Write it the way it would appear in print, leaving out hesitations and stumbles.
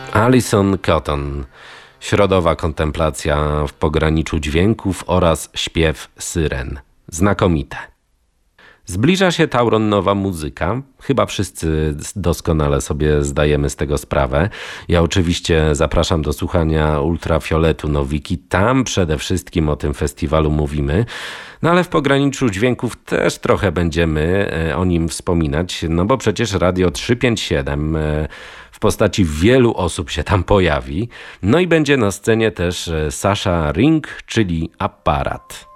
Alison Cotton. Środowa kontemplacja w pograniczu dźwięków oraz śpiew syren. Znakomite. Zbliża się Tauron nowa muzyka. Chyba wszyscy doskonale sobie zdajemy z tego sprawę. Ja oczywiście zapraszam do słuchania Ultrafioletu Nowiki. Tam przede wszystkim o tym festiwalu mówimy. No ale w pograniczu dźwięków też trochę będziemy o nim wspominać, no bo przecież Radio 357 w postaci wielu osób się tam pojawi. No i będzie na scenie też Sasha Ring, czyli Aparat.